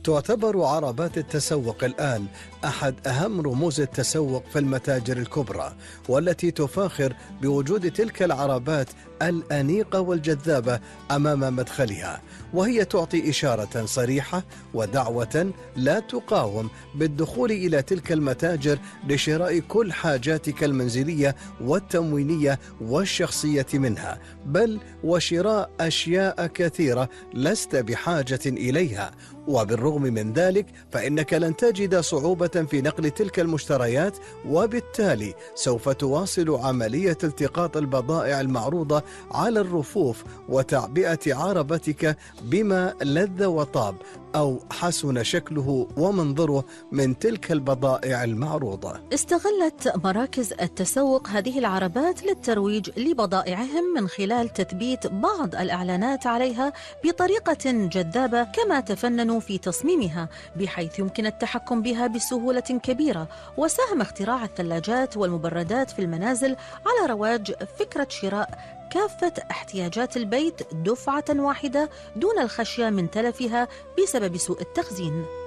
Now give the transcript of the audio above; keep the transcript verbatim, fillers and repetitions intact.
تعتبر عربات التسوق الآن أحد أهم رموز التسوق في المتاجر الكبرى، والتي تفاخر بوجود تلك العربات الأنيقة والجذابة أمام مدخلها، وهي تعطي إشارة صريحة ودعوة لا تقاوم بالدخول إلى تلك المتاجر لشراء كل حاجاتك المنزلية والتموينية والشخصية منها، بل وشراء أشياء كثيرة لست بحاجة إليها. وبالرغم من ذلك فإنك لن تجد صعوبة في نقل تلك المشتريات، وبالتالي سوف تواصل عملية التقاط البضائع المعروضة على الرفوف وتعبئة عربتك بما لذ وطاب أو حسن شكله ومنظره من تلك البضائع المعروضة. استغلت مراكز التسوق هذه العربات للترويج لبضائعهم من خلال تثبيت بعض الإعلانات عليها بطريقة جذابة، كما تفننوا في تصميمها بحيث يمكن التحكم بها بسهولة كبيرة. وساهم اختراع الثلاجات والمبردات في المنازل على رواج فكرة شراء كافة احتياجات البيت دفعة واحدة دون الخشية من تلفها بسبب سوء التخزين.